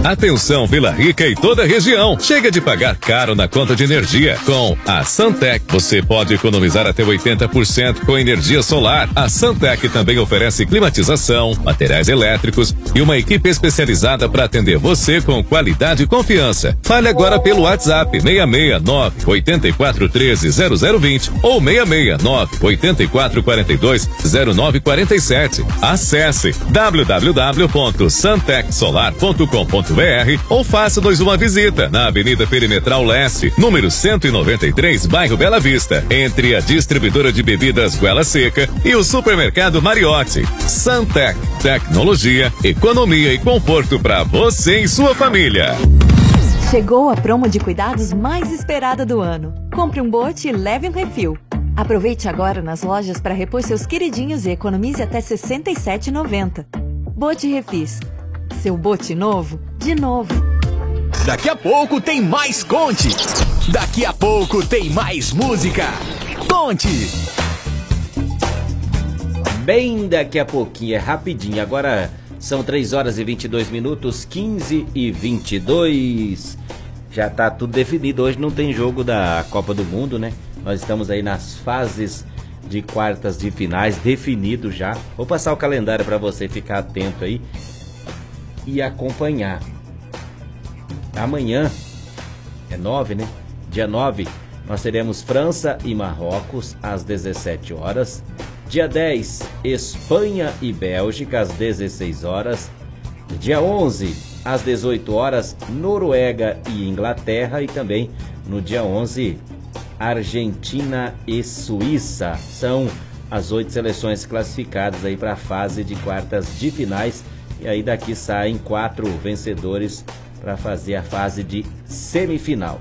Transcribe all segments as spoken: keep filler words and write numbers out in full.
Atenção Vila Rica e toda a região. Chega de pagar caro na conta de energia. Com a Santec, você pode economizar até oitenta por cento com energia solar. A Santec também oferece climatização, materiais elétricos e uma equipe especializada para atender você com qualidade e confiança. Fale agora pelo WhatsApp seis seis nove, oito quatro um três, zero zero dois zero ou seis seis nove, oito quatro quatro dois, zero nove quatro sete. Acesse w w w ponto santec solar ponto com ponto b r ou faça-nos uma visita na Avenida Perimetral Leste, número cento e noventa e três, bairro Bela Vista, entre a distribuidora de bebidas Goela Seca e o supermercado Mariotti. Santec, tecnologia, economia e conforto para você e sua família. Chegou a promo de cuidados mais esperada do ano. Compre um bote e leve um refil. Aproveite agora nas lojas para repor seus queridinhos e economize até sessenta e sete reais e noventa centavos. Bote Refis. Seu bote novo, de novo. Daqui a pouco tem mais Conte. Daqui a pouco tem mais música. Conte. Bem daqui a pouquinho, é rapidinho. Agora são três horas e vinte e dois minutos, quinze e vinte e dois. Já tá tudo definido. Hoje não tem jogo da Copa do Mundo, né? Nós estamos aí nas fases de quartas de finais, definido já. Vou passar o calendário para você ficar atento aí e acompanhar. Amanhã, é nove, né? Dia nove, nós teremos França e Marrocos às dezessete horas. Dia dez, Espanha e Bélgica às dezesseis horas. Dia onze, às dezoito horas, Noruega e Inglaterra. E também no dia onze, Argentina e Suíça. São as oito seleções classificadas aí para a fase de quartas de finais. E aí daqui saem quatro vencedores para fazer a fase de semifinal.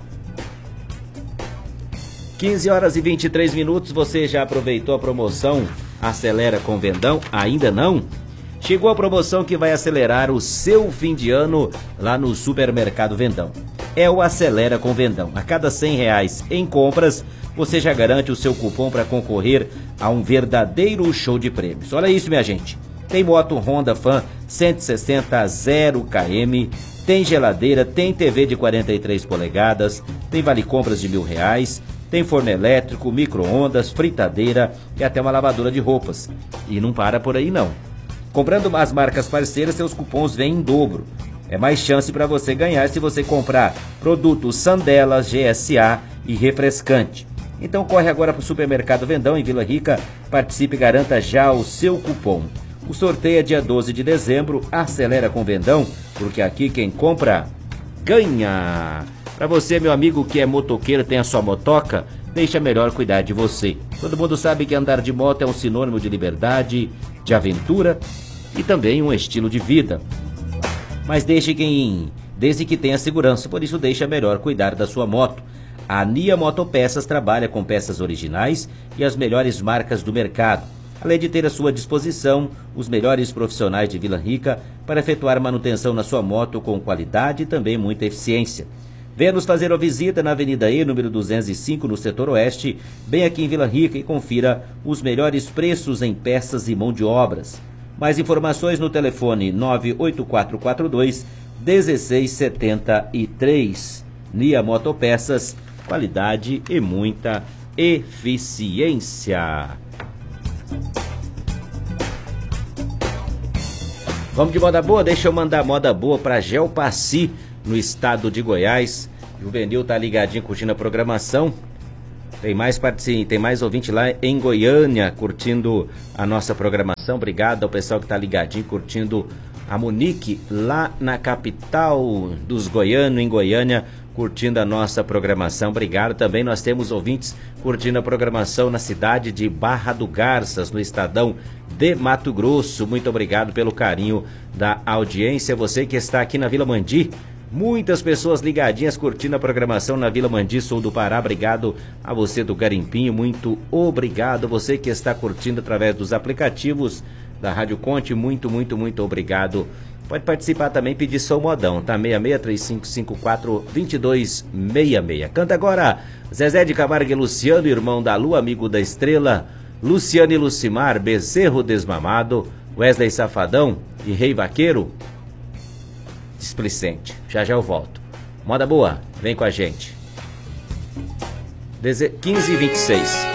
quinze horas e vinte e três minutos. Você já aproveitou a promoção Acelera com Vendão? Ainda não? Chegou a promoção que vai acelerar o seu fim de ano lá no Supermercado Vendão. É o Acelera com Vendão. A cada cem reais em compras, você já garante o seu cupom para concorrer a um verdadeiro show de prêmios. Olha isso, minha gente. Tem moto Honda Fan cento e sessenta zero quilômetros, tem geladeira, tem T V de quarenta e três polegadas, tem vale compras de mil reais, tem forno elétrico, micro-ondas, fritadeira e até uma lavadora de roupas. E não para por aí não. Comprando as marcas parceiras, seus cupons vêm em dobro. É mais chance para você ganhar se você comprar produtos Sandela, G S A e refrescante. Então corre agora para o Supermercado Vendão em Vila Rica, participe e garanta já o seu cupom. O sorteio é dia doze de dezembro, acelera com Vendão, porque aqui quem compra, ganha! Para você, meu amigo que é motoqueiro, tem a sua motoca, deixa melhor cuidar de você. Todo mundo sabe que andar de moto é um sinônimo de liberdade, de aventura e também um estilo de vida. Mas deixe quem, desde que tenha segurança, por isso deixa melhor cuidar da sua moto. A Nia Motopeças trabalha com peças originais e as melhores marcas do mercado. Além de ter à sua disposição os melhores profissionais de Vila Rica para efetuar manutenção na sua moto com qualidade e também muita eficiência. Venha nos fazer uma visita na Avenida E, número duzentos e cinco, no setor oeste, bem aqui em Vila Rica, e confira os melhores preços em peças e mão de obras. Mais informações no telefone nove oito quatro quatro dois, um seis sete três. Nia Motopeças, qualidade e muita eficiência. Vamos de moda boa? Deixa eu mandar moda boa para Gelpaci, no estado de Goiás. Juvenil tá ligadinho, curtindo a programação. Tem mais participantes, tem mais ouvinte lá em Goiânia curtindo a nossa programação. Obrigado ao pessoal que tá ligadinho, curtindo a Monique lá na capital dos goianos, em Goiânia, curtindo a nossa programação. Obrigado também. Nós temos ouvintes curtindo a programação na cidade de Barra do Garças, no estadão de Mato Grosso. Muito obrigado pelo carinho da audiência. Você que está aqui na Vila Mandi, muitas pessoas ligadinhas curtindo a programação na Vila Mandi, sul do Pará. Obrigado a você do Garimpinho, muito obrigado. Você que está curtindo através dos aplicativos da Rádio Conte, muito, muito, muito obrigado. Pode participar também, pedir seu modão, tá? seis seis três cinco cinco quatro dois dois seis seis. Canta agora Zezé de Camargo e Luciano, irmão da Lua, amigo da Estrela, Luciano e Lucimar, Bezerro Desmamado, Wesley Safadão e Rei Vaqueiro. displicente. Já já eu volto. Moda boa, vem com a gente. quinze e vinte e seis.